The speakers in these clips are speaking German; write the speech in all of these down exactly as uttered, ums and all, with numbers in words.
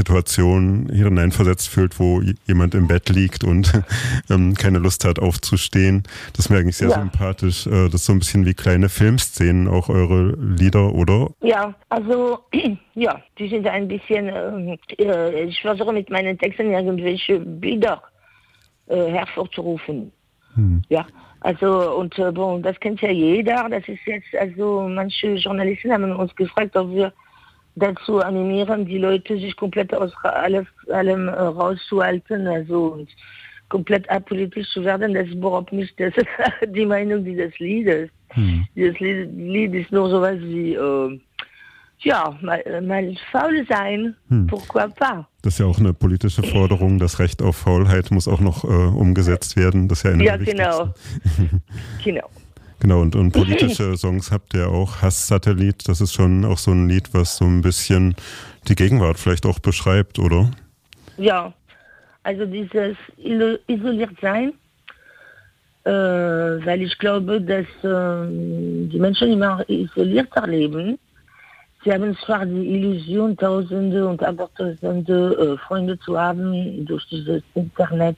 Situation hier hineinversetzt fühlt, wo jemand im Bett liegt und ähm, keine Lust hat aufzustehen. Das ist mir eigentlich sehr ja. sympathisch. Äh, das ist so ein bisschen wie kleine Filmszenen, auch eure Lieder, oder? Ja, also ja, die sind ein bisschen, äh, ich versuche mit meinen Texten irgendwelche Bilder äh, hervorzurufen. Hm. Ja, also und äh, bon, das kennt ja jeder. Das ist jetzt, also manche Journalisten haben uns gefragt, ob wir dazu animieren, die Leute sich komplett aus alles, allem äh, rauszuhalten, also und komplett apolitisch zu werden. Das ist überhaupt nicht das ist die Meinung dieses Liedes. Hm. Dieses Lied, Lied ist nur sowas wie äh, ja, mal, mal faul sein, hm. pourquoi pas. Das ist ja auch eine politische Forderung, das Recht auf Faulheit muss auch noch äh, umgesetzt werden. Das ist ja eine ja, der genau. genau. Genau, und, und politische Songs habt ihr auch. Hasssatellit, das ist schon auch so ein Lied, was so ein bisschen die Gegenwart vielleicht auch beschreibt, oder? Ja, also dieses Isoliertsein, äh, weil ich glaube, dass äh, die Menschen immer isolierter leben. Sie haben zwar die Illusion, Tausende und Abertausende äh, Freunde zu haben durch dieses Internet,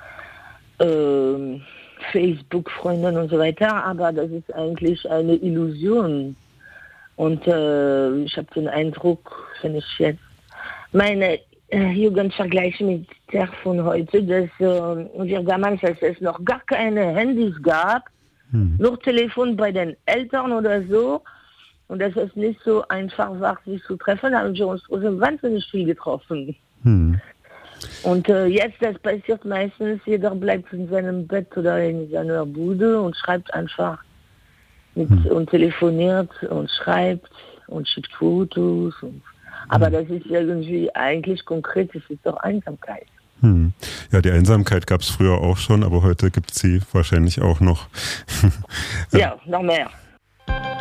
äh, Facebook-Freunde und so weiter, aber das ist eigentlich eine Illusion. Und äh, ich habe den Eindruck, wenn ich jetzt meine äh, Jugend vergleiche mit der von heute, dass äh, wir damals, als es noch gar keine Handys gab, hm. nur Telefon bei den Eltern oder so, und dass es nicht so einfach war, sich zu treffen, haben wir uns wahnsinnig viel getroffen. Hm. Und äh, jetzt, das passiert meistens, jeder bleibt in seinem Bett oder in seiner Bude und schreibt einfach mit, hm. und telefoniert und schreibt und schickt Fotos. Und, aber hm. das ist irgendwie eigentlich konkret, das ist doch Einsamkeit. Hm. Ja, die Einsamkeit gab es früher auch schon, aber heute gibt es sie wahrscheinlich auch noch. ja, noch mehr.